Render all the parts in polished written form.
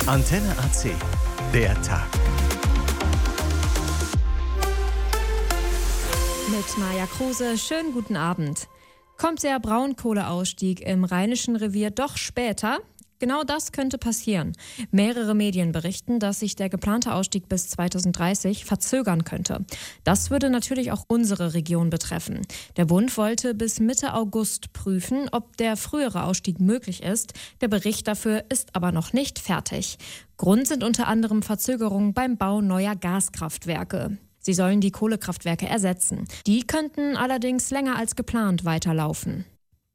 Antenne AC, der Tag. Mit Maja Kruse, schönen guten Abend. Kommt der Braunkohleausstieg im Rheinischen Revier doch später? Genau das könnte passieren. Mehrere Medien berichten, dass sich der geplante Ausstieg bis 2030 verzögern könnte. Das würde natürlich auch unsere Region betreffen. Der Bund wollte bis Mitte August prüfen, ob der frühere Ausstieg möglich ist. Der Bericht dafür ist aber noch nicht fertig. Grund sind unter anderem Verzögerungen beim Bau neuer Gaskraftwerke. Sie sollen die Kohlekraftwerke ersetzen. Die könnten allerdings länger als geplant weiterlaufen.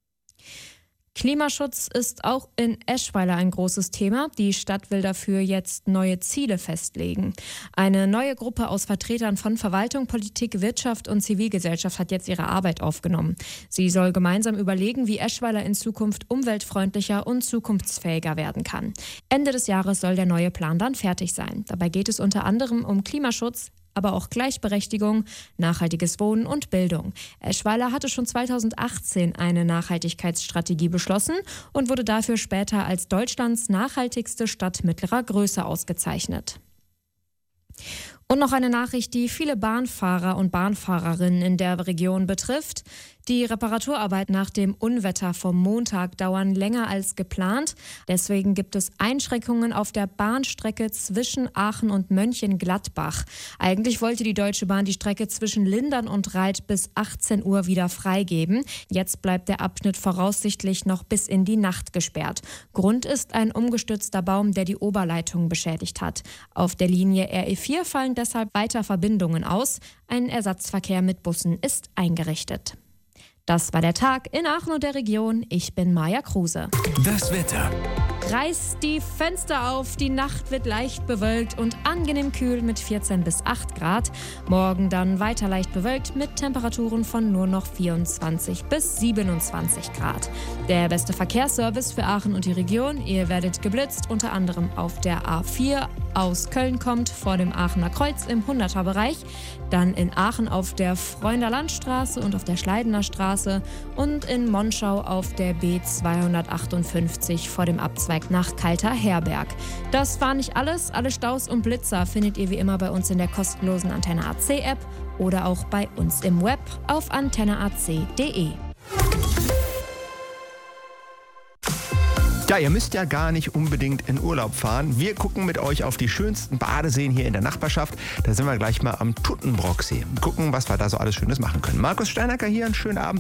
Klimaschutz ist auch in Eschweiler ein großes Thema. Die Stadt will dafür jetzt neue Ziele festlegen. Eine neue Gruppe aus Vertretern von Verwaltung, Politik, Wirtschaft und Zivilgesellschaft hat jetzt ihre Arbeit aufgenommen. Sie soll gemeinsam überlegen, wie Eschweiler in Zukunft umweltfreundlicher und zukunftsfähiger werden kann. Ende des Jahres soll der neue Plan dann fertig sein. Dabei geht es unter anderem um Klimaschutz, aber auch Gleichberechtigung, nachhaltiges Wohnen und Bildung. Eschweiler hatte schon 2018 eine Nachhaltigkeitsstrategie beschlossen und wurde dafür später als Deutschlands nachhaltigste Stadt mittlerer Größe ausgezeichnet. Und noch eine Nachricht, die viele Bahnfahrer und Bahnfahrerinnen in der Region betrifft. Die Reparaturarbeiten nach dem Unwetter vom Montag dauern länger als geplant. Deswegen gibt es Einschränkungen auf der Bahnstrecke zwischen Aachen und Mönchengladbach. Eigentlich wollte die Deutsche Bahn die Strecke zwischen Lindern und Reit bis 18 Uhr wieder freigeben. Jetzt bleibt der Abschnitt voraussichtlich noch bis in die Nacht gesperrt. Grund ist ein umgestürzter Baum, der die Oberleitung beschädigt hat. Auf der Linie RE4 fallen deshalb weiter Verbindungen aus. Ein Ersatzverkehr mit Bussen ist eingerichtet. Das war der Tag in Aachen und der Region. Ich bin Maja Kruse. Das Wetter. Reißt die Fenster auf, die Nacht wird leicht bewölkt und angenehm kühl mit 14 bis 8 Grad. Morgen dann weiter leicht bewölkt mit Temperaturen von nur noch 24 bis 27 Grad. Der beste Verkehrsservice für Aachen und die Region. Ihr werdet geblitzt, unter anderem auf der A4 aus Köln kommt, vor dem Aachener Kreuz im 100er-Bereich. Dann in Aachen auf der Freunda Landstraße und auf der Schleidener Straße und in Monschau auf der B258 vor dem Abzweig nach Kalter Herberg. Das war nicht alles. Alle Staus und Blitzer findet ihr wie immer bei uns in der kostenlosen Antenne AC App oder auch bei uns im Web auf antenneac.de. Ja, ihr müsst ja gar nicht unbedingt in Urlaub fahren. Wir gucken mit euch auf die schönsten Badeseen hier in der Nachbarschaft. Da sind wir gleich mal am Tuttenbrocksee. Gucken, was wir da so alles Schönes machen können. Markus Steinacker hier, einen schönen Abend.